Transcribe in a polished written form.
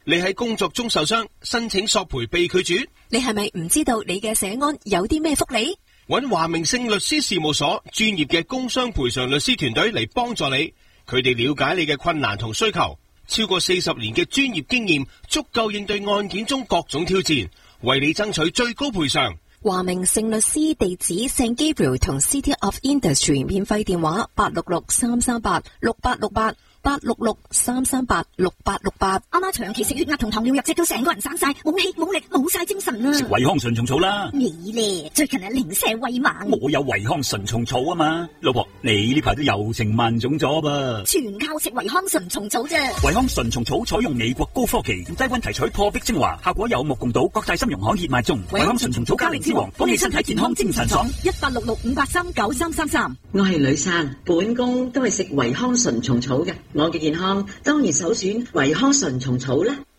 你喺工作中受傷，申請索賠被拒絕？ 你係咪唔知道你嘅社安有啲咩福利？ 搵華明勝律師事務所專業嘅工傷賠償律師團隊嚟幫助你，佢哋了解你嘅困難同需求，超過40年嘅專業經驗，足夠應對案件中各種挑戰，為你爭取最高賠償。 華明勝律師地址 St Gabriel 同 City of Industry， 免費電話866-338-6868。866-338-6868。 阿媽長期食血壓同糖尿藥，食到成個人散晒，冇氣冇力，冇晒精神啊！ 食維康純蟲草啦。 你咧最近係零舍喂猛。 我有維康純蟲草啊嘛，老婆你呢排都油成萬種咗噃。 全靠食維康純蟲草啫。 維康純蟲草採用美國高科技低溫提取破壁精華，效果有目共睹，各大金融行熱賣中。維康純蟲草加靈之王，幫你身體健康精神爽。1866-583-9333。 我係呂生，本宮都係食維康純蟲草嘅，我嘅健康當然首選維康純蟲草啦。